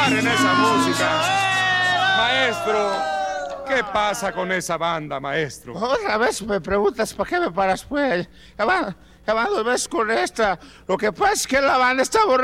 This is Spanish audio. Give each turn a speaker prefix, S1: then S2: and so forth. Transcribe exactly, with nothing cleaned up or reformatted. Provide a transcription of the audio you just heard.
S1: paren esa música. Maestro, ¿qué pasa con esa banda, maestro?
S2: Otra vez me preguntas, ¿para qué me paras, pues? Ya van, ya van dos veces con esta. Lo que pasa es que la banda está borrada.